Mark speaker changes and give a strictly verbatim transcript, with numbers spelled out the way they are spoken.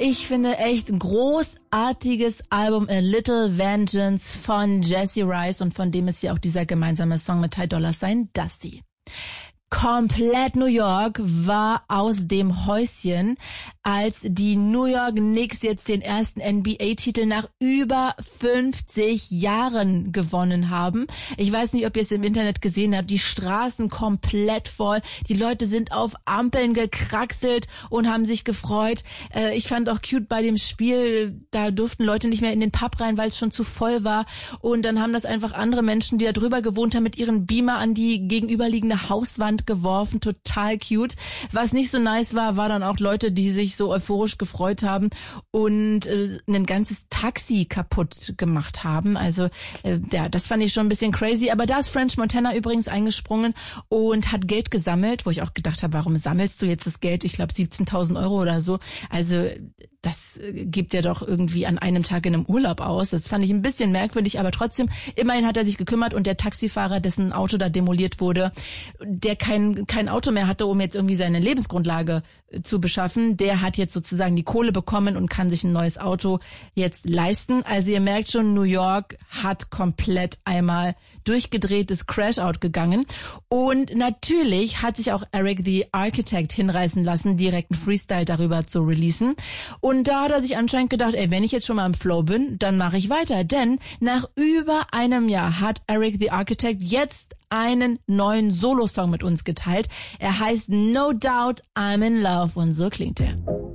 Speaker 1: ich finde echt ein großartiges Album A Little Vengeance von Jessie Rice und von dem ist ja auch dieser gemeinsame Song mit Ty Dolla Sign, Dusty. Komplett New York war aus dem Häuschen, als die New York Knicks jetzt den ersten N B A-Titel nach über fünfzig Jahren gewonnen haben. Ich weiß nicht, ob ihr es im Internet gesehen habt, die Straßen komplett voll, die Leute sind auf Ampeln gekraxelt und haben sich gefreut. Äh, ich fand auch cute bei dem Spiel, da durften Leute nicht mehr in den Pub rein, weil es schon zu voll war und dann haben das einfach andere Menschen, die da drüber gewohnt haben, mit ihren Beamer an die gegenüberliegende Hauswand geworfen, total cute. Was nicht so nice war, war dann auch Leute, die sich so euphorisch gefreut haben und äh, ein ganzes Taxi kaputt gemacht haben. Also äh, ja, das fand ich schon ein bisschen crazy. Aber da ist French Montana übrigens eingesprungen und hat Geld gesammelt, wo ich auch gedacht habe, warum sammelst du jetzt das Geld? Ich glaube siebzehntausend Euro oder so. Also das gibt er doch irgendwie an einem Tag in einem Urlaub aus. Das fand ich ein bisschen merkwürdig, aber trotzdem, immerhin hat er sich gekümmert und der Taxifahrer, dessen Auto da demoliert wurde, der kein kein Auto mehr hatte, um jetzt irgendwie seine Lebensgrundlage zu beschaffen, der hat jetzt sozusagen die Kohle bekommen und kann sich ein neues Auto jetzt leisten. Also ihr merkt schon, New York hat komplett einmal durchgedreht, ist Crash-Out gegangen. Und natürlich hat sich auch Eric the Architect hinreißen lassen, direkt einen Freestyle darüber zu releasen. Und da hat er sich anscheinend gedacht, ey, wenn ich jetzt schon mal im Flow bin, dann mache ich weiter. Denn nach über einem Jahr hat Eric the Architect jetzt einen neuen Solo-Song mit uns geteilt. Er heißt No Doubt I'm in Love und so klingt er.